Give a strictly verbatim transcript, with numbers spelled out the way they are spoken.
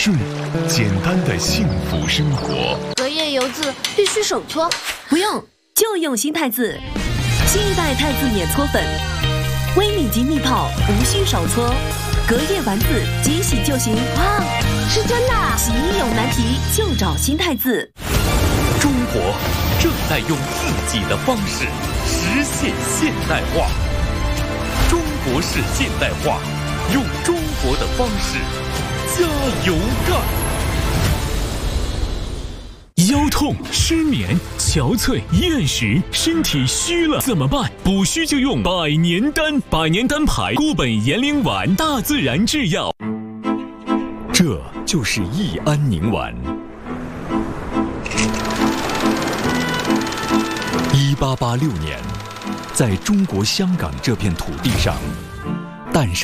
顺，简单的幸福生活。 隔夜油渍必须手搓， 不用，就用新太字。新一代太字免搓粉，微米级密泡，无需手搓。隔夜丸子即洗就行。 哇，是真的！ 洗衣有难题就找新太字。 中国正在用自己的方式实现现代化。中国式现代化，用中国的方式加油干！ 腰痛、失眠、憔悴、厌食，身体虚了怎么办？补虚就用百年丹，百年丹牌固本延龄丸，大自然制药。 这就是益安宁丸。一八八六年，在中国香港这片土地上，诞生。